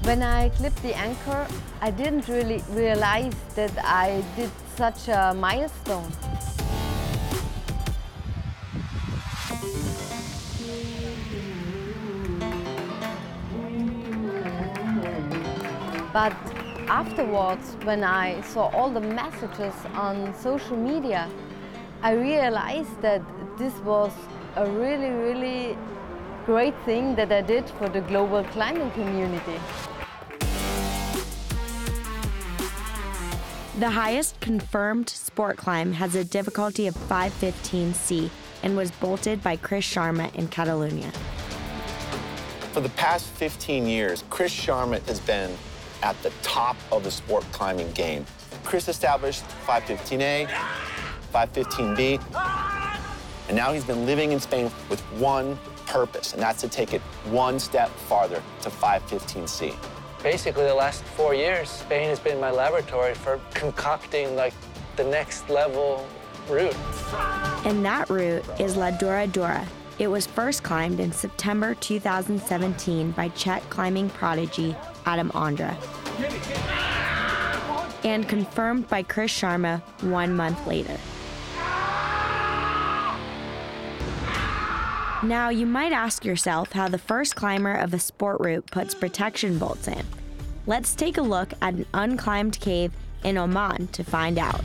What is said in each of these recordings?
When I clipped the anchor, I didn't really realize that I did such a milestone. But afterwards, when I saw all the messages on social media, I realized that this was a really, really great thing that I did for the global climbing community. The highest confirmed sport climb has a difficulty of 515C and was bolted by Chris Sharma in Catalonia. For the past 15 years, Chris Sharma has been at the top of the sport climbing game. Chris established 515A, 515B, and now he's been living in Spain with one purpose, and that's to take it one step farther to 515C. Basically, the last 4 years, Spain has been my laboratory for concocting like the next level route. And that route is La Dura Dura. It was first climbed in September 2017 by Czech climbing prodigy Adam Ondra, and confirmed by Chris Sharma 1 month later. Now, you might ask yourself how the first climber of a sport route puts protection bolts in. Let's take a look at an unclimbed cave in Oman to find out.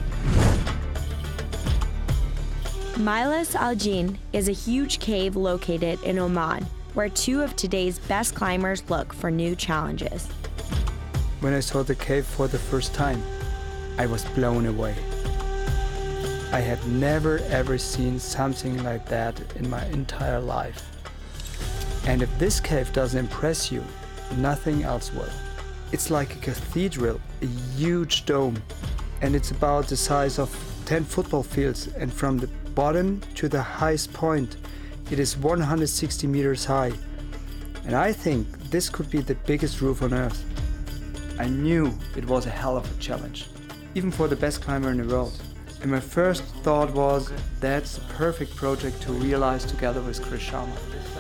Milas Al Jin is a huge cave located in Oman, where two of today's best climbers look for new challenges. When I saw the cave for the first time, I was blown away. I had never ever seen something like that in my entire life. And if this cave doesn't impress you, nothing else will. It's like a cathedral, a huge dome, and it's about the size of 10 football fields, and from the bottom to the highest point, it is 160 meters high. And I think this could be the biggest roof on Earth. I knew it was a hell of a challenge, even for the best climber in the world. And my first thought was, that's a perfect project to realize together with Chris Sharma.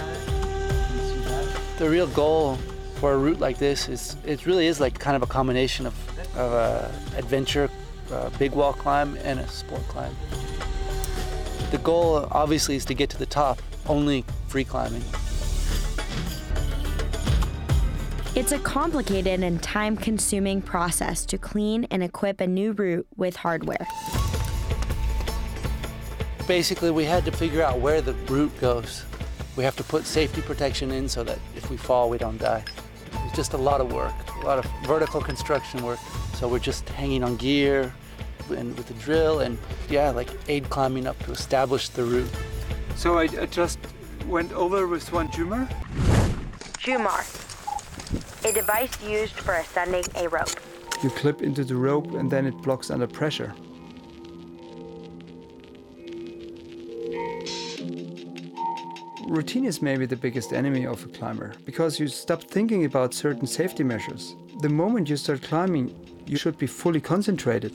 The real goal for a route like this is, it really is like kind of a combination of a adventure, a big wall climb, and a sport climb. The goal obviously is to get to the top, only free climbing. It's a complicated and time-consuming process to clean and equip a new route with hardware. Basically, we had to figure out where the route goes. We have to put safety protection in so that if we fall, we don't die. It's just a lot of work, a lot of vertical construction work. So we're just hanging on gear and with the drill and, yeah, like aid climbing up to establish the route. So I just went over with one Jumar? Jumar, a device used for ascending a rope. You clip into the rope and then it blocks under pressure. Routine is maybe the biggest enemy of a climber, because you stop thinking about certain safety measures. The moment you start climbing, you should be fully concentrated.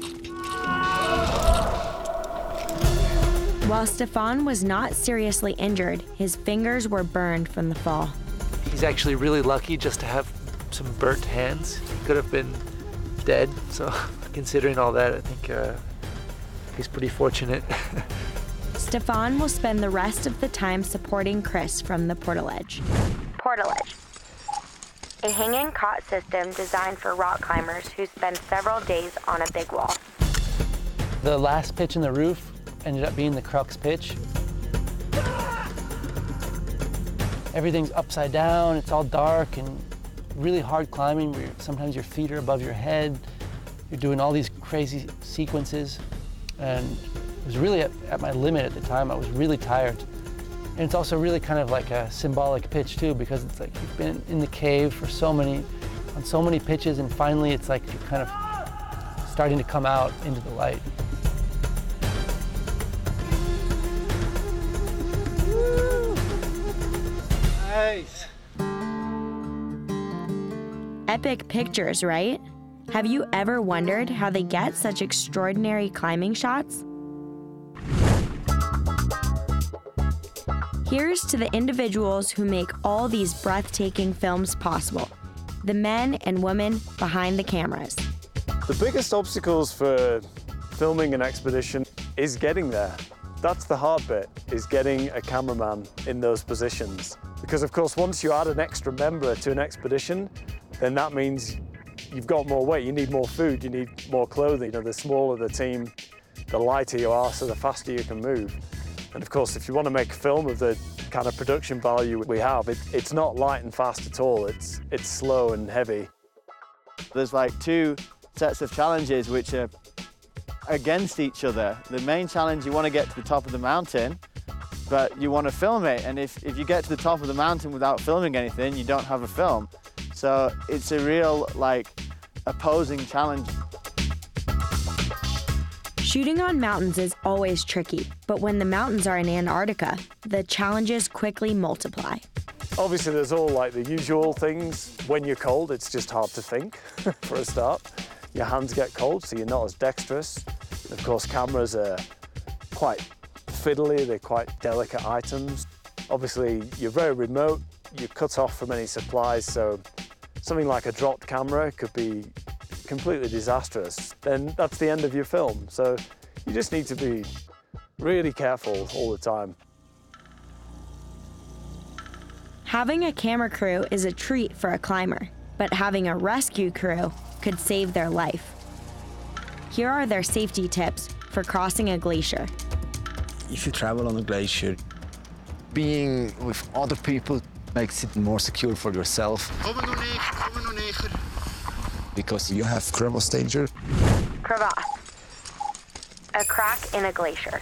While Stefan was not seriously injured, his fingers were burned from the fall. He's actually really lucky just to have some burnt hands. He could have been dead, so considering all that, I think he's pretty fortunate. Stefan will spend the rest of the time supporting Chris from the portaledge. Portaledge, a hanging cot system designed for rock climbers who spend several days on a big wall. The last pitch in the roof ended up being the crux pitch. Everything's upside down, it's all dark and really hard climbing where sometimes your feet are above your head. You're doing all these crazy sequences, and I was really at my limit at the time. I was really tired. And it's also really kind of like a symbolic pitch too, because it's like you've been in the cave for on so many pitches, and finally it's like you're kind of starting to come out into the light. Woo! Nice. Epic pictures, right? Have you ever wondered how they get such extraordinary climbing shots? Here's to the individuals who make all these breathtaking films possible. the men and women behind the cameras. The biggest obstacles for filming an expedition is getting there. That's the hard bit, is getting a cameraman in those positions. Because of course, once you add an extra member to an expedition, then that means you've got more weight, you need more food, you need more clothing. You know, the smaller the team, the lighter you are, so the faster you can move. And of course, if you want to make a film of the kind of production value we have, it's not light and fast at all, it's slow and heavy. There's like two sets of challenges which are against each other. The main challenge, you want to get to the top of the mountain, but you want to film it, and if you get to the top of the mountain without filming anything, you don't have a film. So it's a real, like, opposing challenge. Shooting on mountains is always tricky, but when the mountains are in Antarctica, the challenges quickly multiply. Obviously, there's all like the usual things. When you're cold, it's just hard to think, for a start. Your hands get cold, so you're not as dexterous. Of course, cameras are quite fiddly, they're quite delicate items. Obviously, you're very remote, you're cut off from any supplies, so something like a dropped camera could be completely disastrous. Then that's the end of your film. So you just need to be really careful all the time. Having a camera crew is a treat for a climber, but having a rescue crew could save their life. Here are their safety tips for crossing a glacier. If you travel on a glacier, being with other people makes it more secure for yourself. Because you have crevasse danger. Crevasse, a crack in a glacier.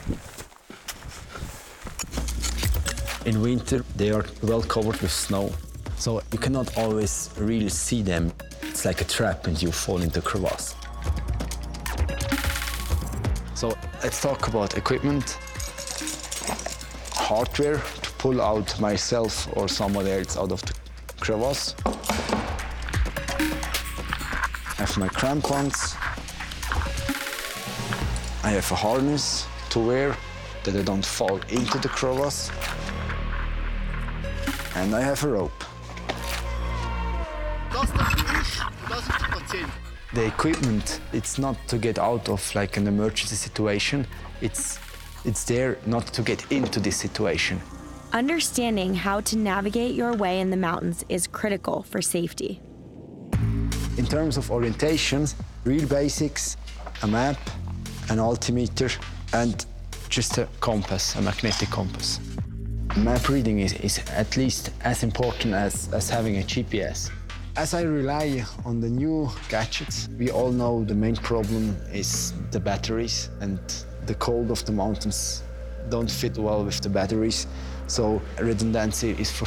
In winter, they are well covered with snow, so you cannot always really see them. It's like a trap and you fall into crevasse. So let's talk about equipment. Hardware to pull out myself or someone else out of the crevasse. I have my crampons. I have a harness to wear that I don't fall into the crevasse. And I have a rope. The equipment, it's not to get out of like an emergency situation. It's there not to get into this situation. Understanding how to navigate your way in the mountains is critical for safety. In terms of orientation, real basics, a map, an altimeter, and just a compass, a magnetic compass. Map reading is at least as important as having a GPS. As I rely on the new gadgets, we all know the main problem is the batteries, and the cold of the mountains don't fit well with the batteries. So redundancy is for